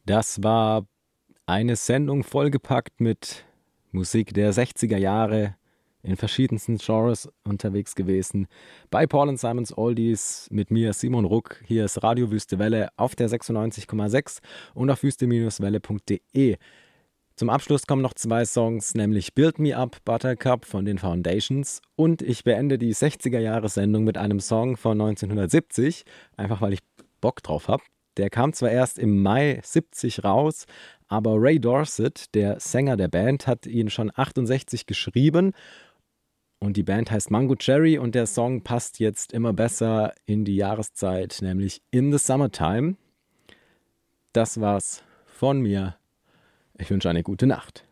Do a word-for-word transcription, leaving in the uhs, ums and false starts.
Das war eine Sendung vollgepackt mit Musik der sechziger Jahre, in verschiedensten Genres unterwegs gewesen. Bei Paul and Simons Oldies mit mir, Simon Ruck. Hier ist Radio Wüste Welle auf der sechsundneunzig Komma sechs und auf wüste Welle punkt de. Zum Abschluss kommen noch zwei Songs, nämlich Build Me Up, Buttercup von den Foundations, und ich beende die sechziger-Jahre-Sendung mit einem Song von neunzehnhundertsiebzig, einfach weil ich Bock drauf habe. Der kam zwar erst im Mai siebzig raus, aber Ray Dorset, der Sänger der Band, hat ihn schon achtundsechzig geschrieben, und die Band heißt Mango Cherry, und der Song passt jetzt immer besser in die Jahreszeit, nämlich In the Summertime. Das war's von mir. Ich wünsche eine gute Nacht.